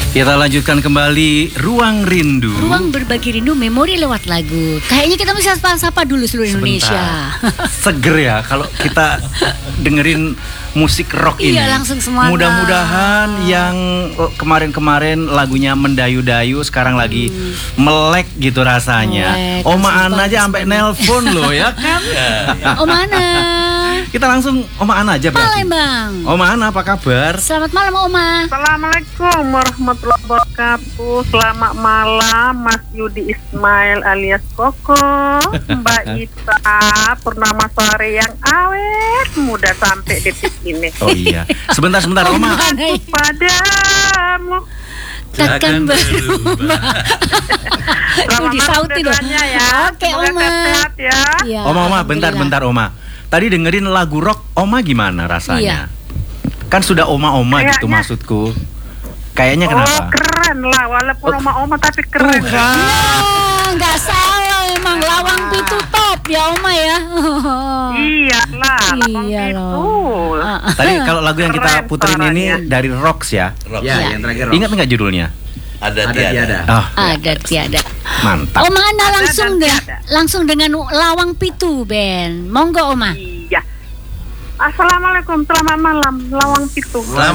Kita lanjutkan kembali Ruang Rindu. Ruang berbagi rindu, memori lewat lagu. Kayaknya kita mesti sapa dulu seluruh Indonesia. Seger ya kalau kita dengerin musik rock ini. Iya, langsung semangat. Mudah-mudahan yang kemarin-kemarin lagunya mendayu-dayu sekarang lagi melek gitu rasanya. Melek, Oma Ana aja sampai nelpon loh ya kan. Oma Ana. Kita langsung Oma Ana aja berarti. Palembang. Oma Ana apa kabar? Selamat malam Oma. Assalamualaikum warahmatullahi wabarakatuh. Selamat malam Mas Yudi Ismail alias Koko, Mbak Ita, Purnama Sore yang awet muda sampai detik ini. Oh iya. Sebentar Oma. Aku padamu Takkan berubah. Itu disauti dong. Ya. Oke Semoga Oma. sehat ya. Iya, Oma, alhamdulillah. bentar Oma. Tadi dengerin lagu rock Oma gimana rasanya? Kan sudah Oma gitu Kayaknya. maksudku. Kayaknya Oh kenapa? keren lah, walaupun oma tapi keren. Nggak salah emang Lawang Pitu top ya Oma ya. Iyalah, Iya itu. loh. Tadi kalau lagu yang kita Keren puterin ini suaranya. dari Rocks ya. Rock. Ya. Yang terakhir Rock. Ingat nggak judulnya? Ada Ada tiada. Oh, Ada tiada. mantap. Oma Anda langsung dan deh, tiada. langsung dengan Lawang Pitu Ben. Monggo Oma. Iya. Assalamualaikum, selamat malam, Lawang Pitu. Selamat